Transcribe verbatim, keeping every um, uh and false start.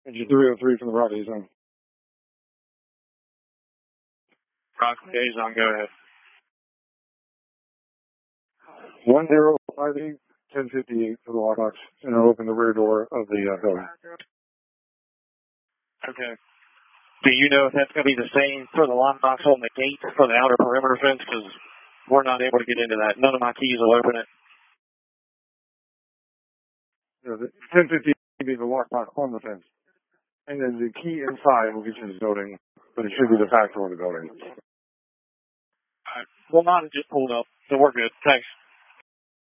Engine three oh three from the Rock Liaison. Rock Liaison, go ahead. one zero five eight, ten fifty-eight for the lockbox, and I'll open the rear door of the uh, building. Okay. Do you know if that's going to be the same for the lockbox on the gate for the outer perimeter fence? Because we're not able to get into that. None of my keys will open it. Yeah, the ten fifty-eight will be the lockbox on the fence. And then the key inside will get you to the building, but it should be the back door of the building. All right. Well, mine just pulled up, so we're good. Thanks.